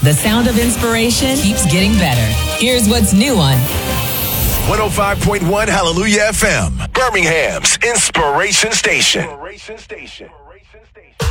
The sound of inspiration keeps getting better. Here's what's new on 105.1 Hallelujah FM, Birmingham's Inspiration Station.